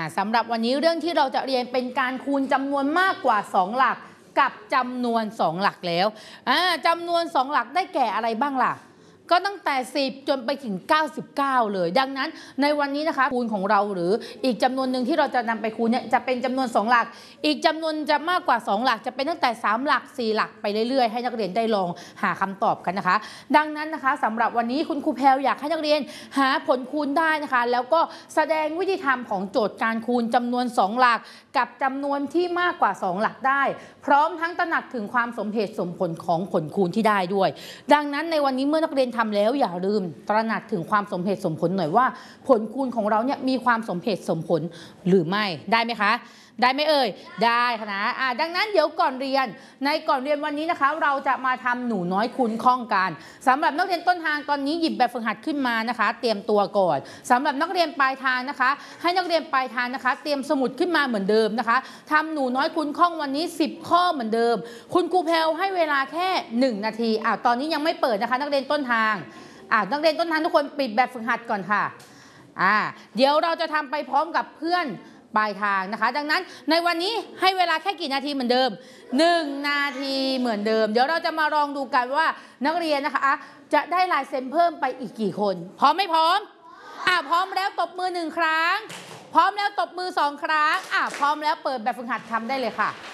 สำหรับวันนี้เรื่องที่เราจะเรียนเป็นการคูณจำนวนมากกว่า2หลักกับจำนวน2หลักแล้วจำนวน2หลักได้แก่อะไรบ้างล่ะก็ตั้งแต่10จนไปถึง99เลยดังนั้นในวันนี้นะคะคูณของเราหรืออีกจำนวนหนึ่งที่เราจะนำไปคูณเนี่ยจะเป็นจำนวน2หลักอีกจำนวนจะมากกว่า2หลักจะเป็นตั้งแต่3หลัก4หลักไปเรื่อยๆให้นักเรียนได้ลองหาคำตอบกันนะคะดังนั้นนะคะสำหรับวันนี้คุณครูแพรวอยากให้นักเรียนหาผลคูณได้นะคะแล้วก็แสดงวิธีทำของโจทย์การคูณจำนวน2หลักกับจำนวนที่มากกว่า2หลักได้พร้อมทั้งตระหนักถึงความสมเหตุสมผลของผลคูณที่ได้ด้วยดังนั้นในวันนี้เมื่อนักเรียนทำแล้วอย่าลืมตระหนักถึงความสมเหตุสมผลหน่อยว่าผลคูณของเราเนี่ยมีความสมเหตุสมผลหรือไม่ได้ไหมคะได้ไหมเอ่ยได้ค่ะนะดังนั้นเดี๋ยวก่อนเรียนวันนี้นะคะเราจะมาทำหนูน้อยคูณข้องกันสำหรับนักเรียนต้นทางตอนนี้หยิบแบบฝึกหัดขึ้นมานะคะเตรียมตัวก่อนสำหรับนักเรียนปลายทางนะคะให้นักเรียนปลายทางนะคะเตรียมสมุดขึ้นมาเหมือนเดิมนะคะทำหนูน้อยคูณข้องวันนี้10ข้อเหมือนเดิมคุณครูแพรวให้เวลาแค่1นาทีตอนนี้ยังไม่เปิดนะคะนักเรียนต้นทางนักเรียนต้นทางทุกคนปิดแบบฝึกหัดก่อนค่ะเดี๋ยวเราจะทำไปพร้อมกับเพื่อนปลายทางนะคะดังนั้นในวันนี้ให้เวลาแค่กี่นาทีเหมือนเดิม1นาทีเหมือนเดิมเดี๋ยวเราจะมาลองดูกันว่านักเรียนนะคะจะได้ลายเซ็นเพิ่มไปอีกกี่คนพร้อมไม่พร้อมพร้อมแล้วตบมือ1ครั้งพร้อมแล้วตบมือ2ครั้งพร้อมแล้วเปิดแบบฝึกหัดทำได้เลยค่ะ